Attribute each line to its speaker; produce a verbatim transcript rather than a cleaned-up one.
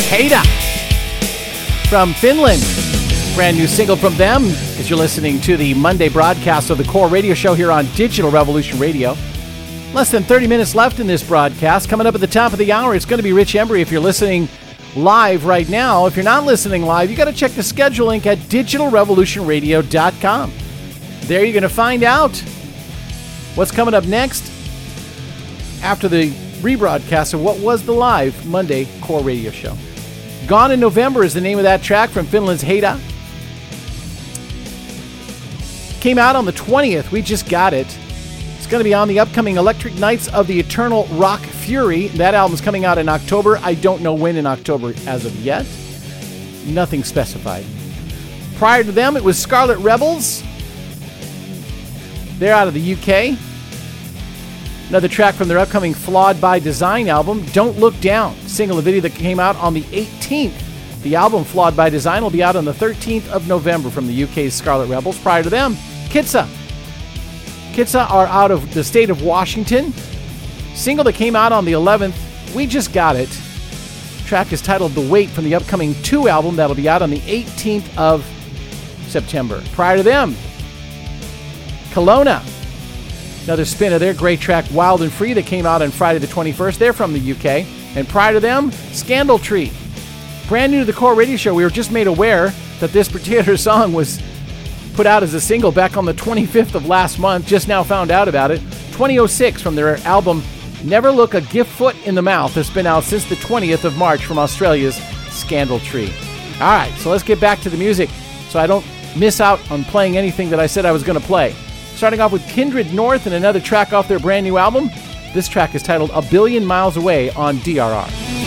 Speaker 1: Heida from Finland. Brand new single from them as you're listening to the Monday broadcast of the Core Radio Show here on Digital Revolution Radio. Less than thirty minutes left in this broadcast. Coming up at the top of the hour, it's going to be Rich Embry if you're listening live right now. If you're not listening live, you got to check the schedule link at digital revolution radio dot com. There you're going to find out what's coming up next after the rebroadcast of what was the live Monday Core Radio Show. Gone in November is the name of that track from Finland's Heida. Came out on the twentieth. We just got it. It's going to be on the upcoming Electric Nights of the Eternal Rock Fury. That album's coming out in October. I don't know when in October as of yet. Nothing specified. Prior to them, it was Scarlet Rebels. They're out of the U K. Another track from their upcoming Flawed by Design album, Don't Look Down. Single and video that came out on the eighteenth. The album Flawed by Design will be out on the thirteenth of November from the U K's Scarlet Rebels. Prior to them, Kitsa. Kitsa are out of the state of Washington. Single that came out on the eleventh, We Just Got It. Track is titled The Wait from the upcoming two album that'll be out on the eighteenth of September. Prior to them, Kelowna. Another spin of their great track Wild and Free that came out on Friday the twenty-first. They're from the U K. And prior to them, Scandal Tree. Brand new to the Core Radio Show, we were just made aware that this particular song was put out as a single back on the twenty-fifth of last month. Just now found out about it. twenty oh six from their album Never Look a Gift Foot in the Mouth. That's been out since the twentieth of March from Australia's Scandal Tree. All right, so let's get back to the music so I don't miss out on playing anything that I said I was going to play. Starting off with Kindred North and another track off their brand new album. This track is titled A Billion Miles Away on D R R.